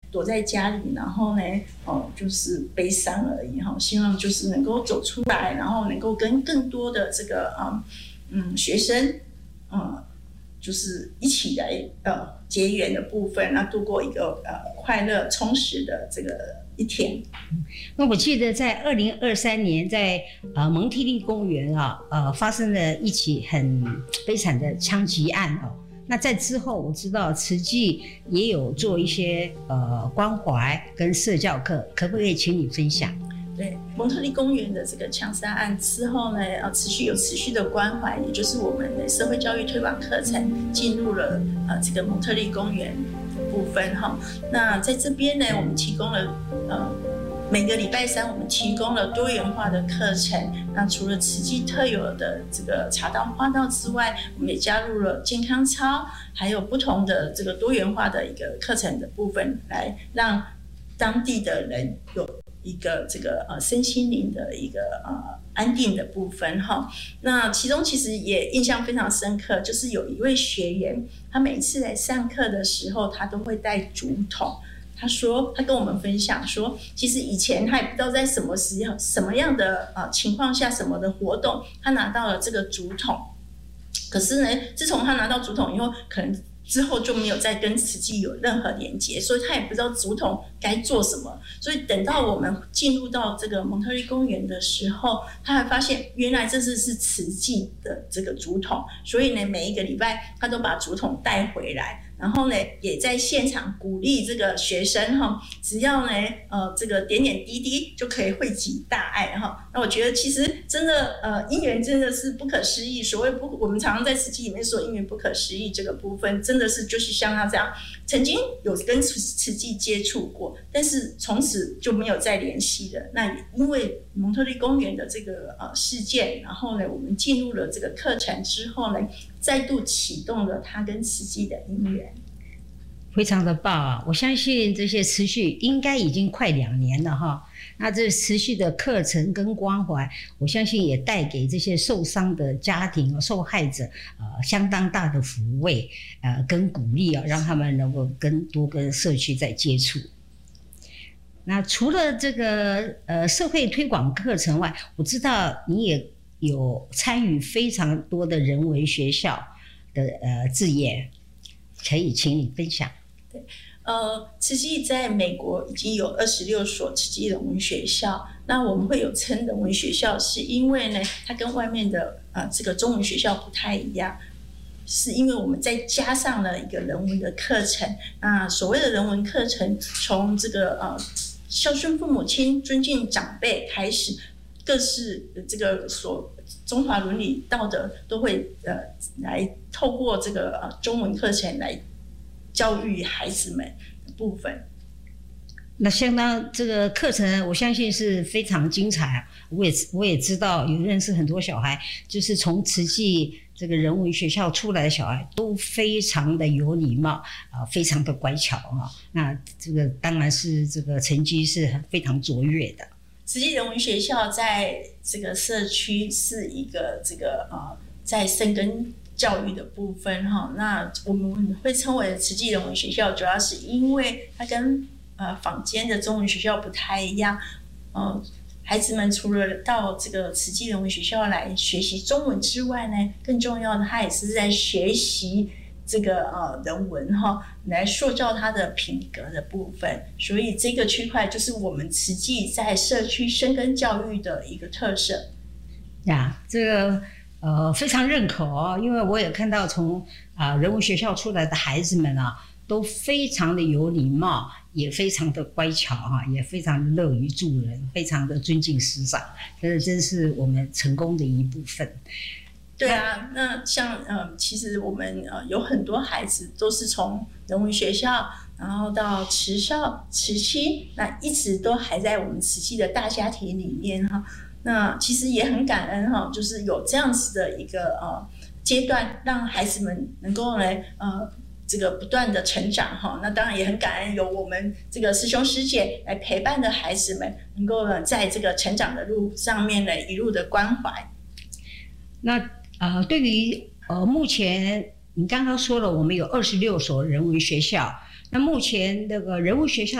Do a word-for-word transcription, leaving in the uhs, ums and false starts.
躲在家里，然后呢，哦，就是悲伤而已哈。希望就是能够走出来，然后能够跟更多的这个啊，嗯，学生，嗯，就是一起来呃结缘的部分，那度过一个呃快乐充实的这个一天。 那我记得在二零二三年在呃蒙特利公园啊，呃发生了一起很悲惨的枪击案哦。那在之后，我知道慈济也有做一些呃关怀跟社教课，可不可以请你分享？ 对，蒙特利公园的这个枪杀案之后呢，呃，持续有持续的关怀，也就是我们的社会教育推广课程进入了呃这个蒙特利公园部分哈。那在这边呢，我们提供了呃。每个礼拜三，我们提供了多元化的课程。那除了慈济特有的这个茶道、花道之外，我们也加入了健康操，还有不同的这个多元化的一个课程的部分，来让当地的人有一个这个呃身心灵的一个呃安定的部分哈。那其中其实也印象非常深刻，就是有一位学员，他每次来上课的时候，他都会带竹筒。他说，他跟我们分享说，其实以前他也不知道在什么时候、什么样的呃情况下、什么的活动，他拿到了这个竹筒。可是呢，自从他拿到竹筒以后，可能之后就没有再跟慈济有任何连结，所以他也不知道竹筒该做什么。所以等到我们进入到这个蒙特利公园的时候，他还发现原来这是是慈济的这个竹筒，所以呢，每一个礼拜他都把竹筒带回来。然后呢，也在现场鼓励这个学生哈，只要呢，呃，这个点点滴滴就可以汇集大爱哈。那我觉得其实真的，呃，因缘真的是不可思议。所谓不，我们常常在慈济里面说因缘不可思议这个部分，真的是就是像他这样，曾经有跟慈济接触过，但是从此就没有再联系了。那也因为蒙特利公园的这个呃事件，然后呢，我们进入了这个课程之后呢，再度启动了他跟慈济的因缘。 非常的棒啊！我相信这些持续应该已经快两年了哈。那这持续的课程跟关怀，我相信也带给这些受伤的家庭、受害者呃相当大的抚慰呃跟鼓励啊，让他们能够跟多跟社区在接触。那除了这个呃社会推广课程外，我知道你也有参与非常多的人文学校的呃志业，可以请你分享。 对，呃，慈济在美国已经有二十六所慈济人文学校。那我们会有称人文学校，是因为呢，它跟外面的呃这个中文学校不太一样，是因为我们再加上了一个人文的课程。那所谓的人文课程，从这个呃孝顺父母亲、尊敬长辈开始，各式这个所中华伦理道德都会呃来透过这个呃中文课程来教育孩子们的部分。 那相当这个课程，我相信是非常精彩啊！我也我也知道，有认识很多小孩，就是从慈济这个人文学校出来的小孩，都非常的有礼貌啊、呃，非常的乖巧啊。那这个当然是这个成绩是非常卓越的。 慈济人文学校在这个社区是一个这个呃，在深耕教育的部分哈。那我们会称为慈济人文学校，主要是因为它跟呃坊间的中文学校不太一样。呃，孩子们除了到这个慈济人文学校来学习中文之外呢，更重要的，他也是在学习这个呃人文哈，来塑造他的品格的部分。所以这个区块就是我们慈济在社区深耕教育的一个特色。 呀，这个呃非常认可哦，因为我也看到从啊、呃、人文学校出来的孩子们啊，都非常的有礼貌，也非常的乖巧哈、啊，也非常的乐于助人，非常的尊敬师长，这真是我们成功的一部分。 对啊，那像呃，其实我们呃有很多孩子都是从人文学校，然后到慈少、慈七，那一直都还在我们慈济的大家庭里面哈。那其实也很感恩哈，就是有这样子的一个呃阶段，让孩子们能够来呃这个不断的成长哈。那当然也很感恩有我们这个师兄师姐来陪伴的孩子们，能够在这个成长的路上面呢一路的关怀。 那呃，对于呃目前你刚刚说了，我们有二十六所人文学校，那目前那个人文学校